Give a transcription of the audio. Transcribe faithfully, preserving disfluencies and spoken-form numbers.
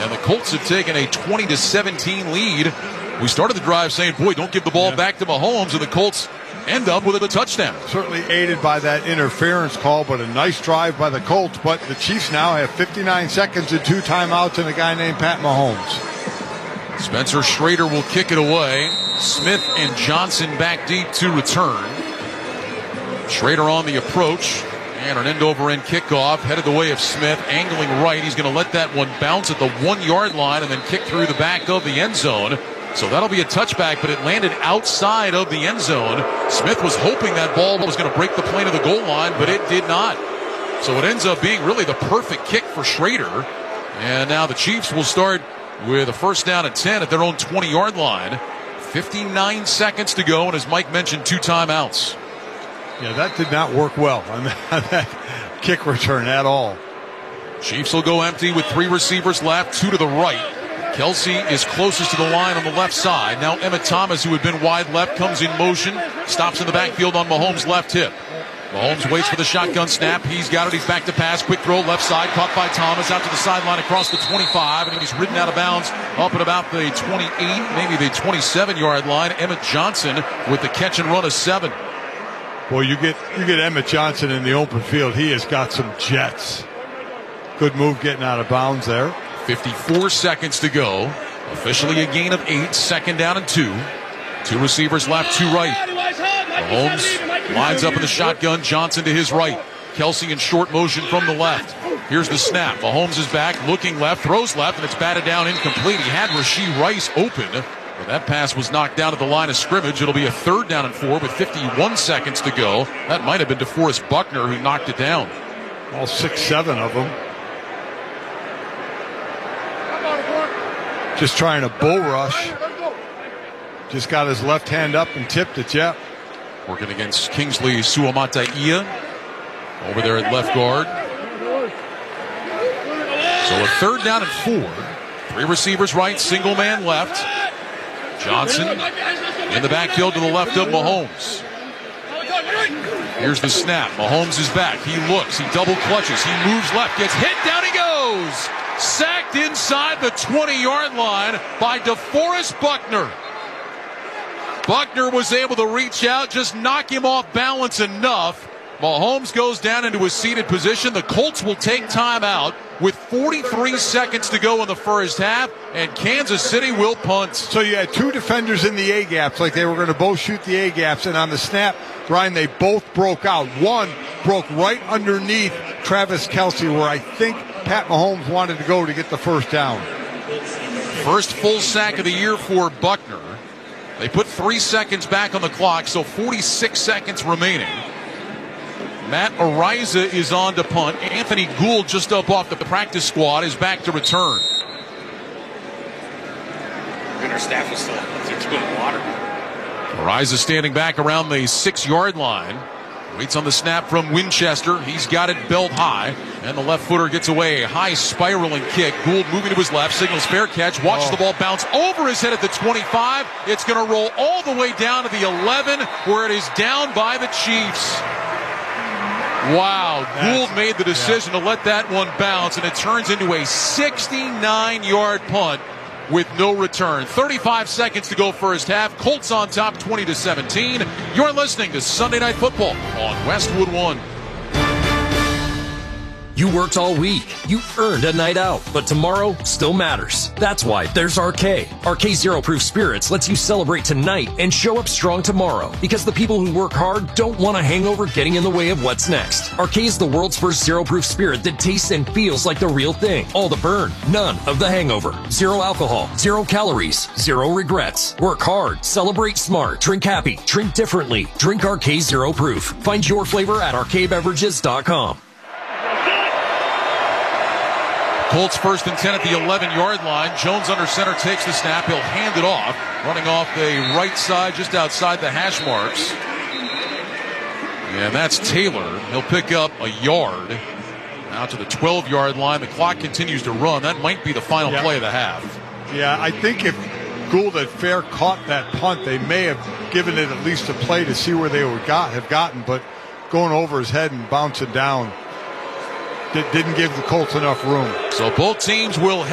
And the Colts have taken a twenty to seventeen lead. We started the drive saying, boy, don't give the ball yeah. back to Mahomes, and the Colts end up with a touchdown. Certainly aided by that interference call, but a nice drive by the Colts. But the Chiefs now have fifty-nine seconds and two timeouts and a guy named Pat Mahomes. Spencer Schrader will kick it away. Smith and Johnson back deep to return. Schrader on the approach. And an end-over-end kickoff headed the way of Smith, angling right. He's going to let that one bounce at the one-yard line and then kick through the back of the end zone. So that'll be a touchback, but it landed outside of the end zone. Smith was hoping that ball was going to break the plane of the goal line, but it did not. So it ends up being really the perfect kick for Schrader. And now the Chiefs will start with a first down at ten at their own twenty-yard line. fifty-nine seconds to go, and as Mike mentioned, two timeouts. Yeah, that did not work well on that, that kick return at all. Chiefs will go empty with three receivers left, two to the right. Kelsey is closest to the line on the left side. Now Emmett Thomas, who had been wide left, comes in motion, stops in the backfield on Mahomes' left hip. Mahomes waits for the shotgun snap. He's got it. He's back to pass. Quick throw left side. Caught by Thomas out to the sideline across the twenty-five. And he's ridden out of bounds up at about the twenty-eight, maybe the twenty-seven-yard line. Emmett Johnson with the catch and run of seven. Well, you get you get Emmett Johnson in the open field. He has got some jets. Good move getting out of bounds there. fifty-four seconds to go. Officially a gain of eight. Second down and two. Two receivers left, two right. Mahomes lines up in the shotgun. Johnson to his right. Kelsey in short motion from the left. Here's the snap. Mahomes is back, looking left, throws left, and it's batted down incomplete. He had Rashee Rice open, but that pass was knocked down at the line of scrimmage. It'll be a third down and four with fifty-one seconds to go. That might have been DeForest Buckner who knocked it down. All six, seven of them. Just trying a bull rush. Just got his left hand up and tipped it, yeah. Working against Kingsley Suamataia over there at left guard. So a third down and four. Three receivers right, single man left. Johnson in the backfield to the left of Mahomes. Here's the snap. Mahomes is back. He looks. He double clutches. He moves left. Gets hit. Down he goes. Sacked inside the twenty-yard line by DeForest Buckner. Buckner was able to reach out, just knock him off balance enough. Mahomes goes down into a seated position. The Colts will take time out with forty-three seconds to go in the first half, and Kansas City will punt. So you had two defenders in the A-gaps, like they were going to both shoot the A-gaps, and on the snap, Brian, they both broke out. One broke right underneath Travis Kelsey, where I think Pat Mahomes wanted to go to get the first down. First full sack of the year for Buckner. They put three seconds back on the clock, so forty-six seconds remaining. Matt Ariza is on to punt. Anthony Gould, just up off the practice squad, is back to return. Our staff is still doing water. Ariza standing back around the six-yard line. Waits on the snap from Winchester. He's got it belt high. And the left footer gets away. A high spiraling kick. Gould moving to his left. Signals fair catch. Watches oh. the ball bounce over his head at the twenty-five. It's going to roll all the way down to the eleven, where it is down by the Chiefs. Wow. That's, Gould made the decision yeah. to let that one bounce, and it turns into a sixty-nine-yard punt with no return. thirty-five seconds to go first half. Colts on top twenty to seventeen. You're listening to Sunday Night Football on Westwood One. You worked all week. You earned a night out, but tomorrow still matters. That's why there's R K. R K Zero Proof Spirits lets you celebrate tonight and show up strong tomorrow, because the people who work hard don't want a hangover getting in the way of what's next. R K is the world's first zero proof spirit that tastes and feels like the real thing. All the burn, none of the hangover. Zero alcohol, zero calories, zero regrets. Work hard, celebrate smart, drink happy, drink differently. Drink R K Zero Proof. Find your flavor at R K beverages dot com. Colts first and ten at the eleven-yard line. Jones under center takes the snap. He'll hand it off. Running off the right side just outside the hash marks. And that's Taylor. He'll pick up a yard. Now to the twelve-yard line. The clock continues to run. That might be the final yep. play of the half. Yeah, I think if Gould had fair caught that punt, they may have given it at least a play to see where they would got, have gotten. But going over his head and bouncing down didn't give the Colts enough room. So both teams will head